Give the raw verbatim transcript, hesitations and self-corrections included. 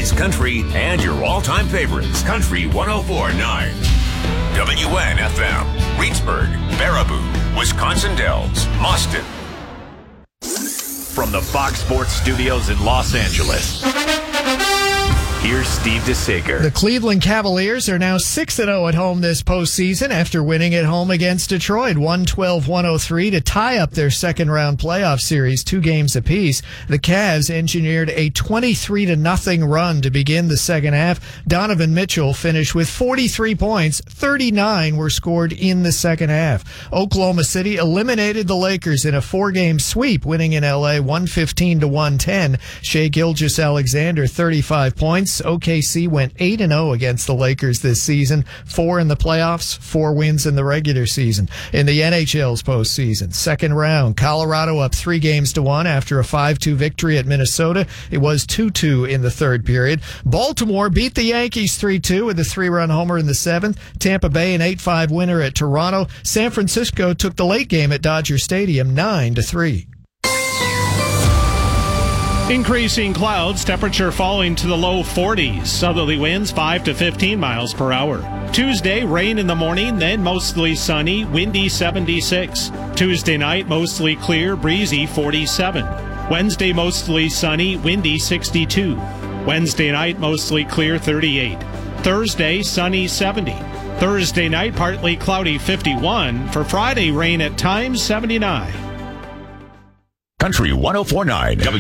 oldies, country, and your all-time favorites. Country one oh four point nine. W N F M. Reedsburg, Baraboo, Wisconsin Dells, Austin. From the Fox Sports Studios in Los Angeles, here's Steve DeSager. The Cleveland Cavaliers are now six and oh at home this postseason after winning at home against Detroit one twelve to one oh three to tie up their second-round playoff series, two games apiece. The Cavs engineered a twenty-three to nothing run to begin the second half. Donovan Mitchell finished with forty-three points. thirty-nine were scored in the second half. Oklahoma City eliminated the Lakers in a four-game sweep, winning in L A one fifteen to one ten. Shai Gilgeous-Alexander, thirty-five points. O K C went eight and oh against the Lakers this season, four in the playoffs, four wins in the regular season. In the N H L's postseason, second round, Colorado up three games to one after a five two victory at Minnesota. It was two two in the third period. Baltimore beat the Yankees three two with a three-run homer in the seventh. Tampa Bay an eight five winner at Toronto. San Francisco took the late game at Dodger Stadium nine to three. Increasing clouds, temperature falling to the low forties. Southerly winds five to fifteen miles per hour. Tuesday, rain in the morning, then mostly sunny, windy seventy-six. Tuesday night, mostly clear, breezy forty-seven. Wednesday, mostly sunny, windy sixty-two. Wednesday night, mostly clear thirty-eight. Thursday, sunny seventy. Thursday night, partly cloudy fifty-one. For Friday, rain at times seventy-nine. Country one oh four point nine.